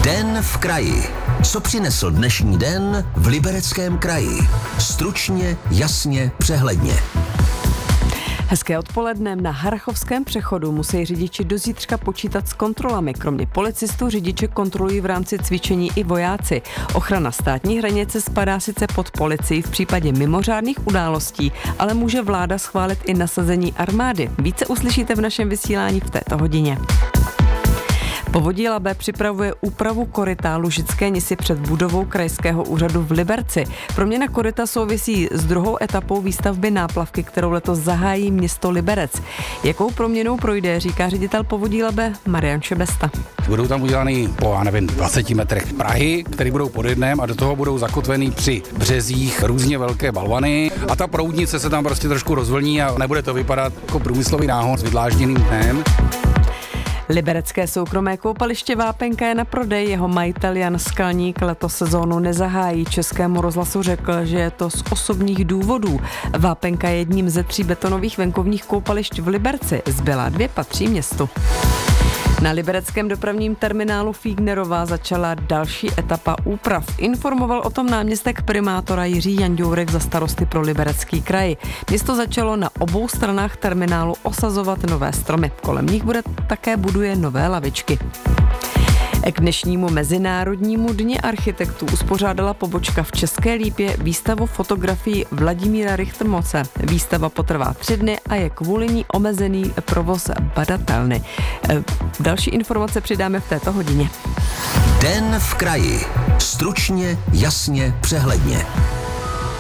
Den v kraji. Co přinesl dnešní den v Libereckém kraji? Stručně, jasně, přehledně. Hezké odpoledne. Na Harrachovském přechodu musí řidiči do zítřka počítat s kontrolami. Kromě policistů řidiče kontrolují v rámci cvičení i vojáci. Ochrana státní hranice spadá sice pod policii v případě mimořádných událostí, ale může vláda schválit i nasazení armády. Více uslyšíte v našem vysílání v této hodině. Povodí Labe připravuje úpravu koryta Lužické Nisy před budovou krajského úřadu v Liberci. Proměna koryta souvisí s druhou etapou výstavby náplavky, kterou letos zahájí město Liberec. Jakou proměnou projde, říká ředitel Povodí Labe Marian Šebesta. Budou tam udělaný po, 20 metrech prahy, které budou pod jednem a do toho budou zakotvený při březích různě velké balvany a ta proudnice se tam prostě trošku rozvlní a nebude to vypadat jako průmyslový náhon s vydlážděným dnem. Liberecké soukromé koupaliště Vápenka je na prodej. Jeho majitel Jan Skalník letos sezónu nezahájí. Českému rozhlasu řekl, že je to z osobních důvodů. Vápenka je jedním ze 3 betonových venkovních koupališť v Liberci. Zbylá 2 patří městu. Na libereckém dopravním terminálu Fígnerová začala další etapa úprav. Informoval o tom náměstek primátora Jiří Janďourek za starosty pro Liberecký kraj. Město začalo na obou stranách terminálu osazovat nové stromy. Kolem nich také buduje nové lavičky. K dnešnímu Mezinárodnímu dni architektů uspořádala pobočka v České Lípě výstavu fotografií Vladimíra Richtermoce. Výstava potrvá 3 dny a je kvůli ní omezený provoz badatelny. Další informace přidáme v této hodině. Den v kraji. Stručně, jasně, přehledně.